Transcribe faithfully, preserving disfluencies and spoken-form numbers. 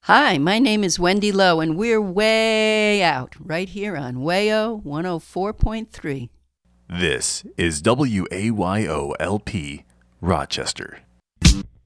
Hi, my name is Wendy Lowe, and we're way out right here on Wayo one oh four point three. This is W A Y O L P, Rochester.